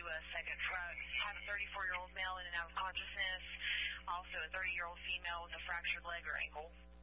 a second truck. Had a 34-year-old male in and out of consciousness. Also a 30-year-old female with a fractured leg or ankle.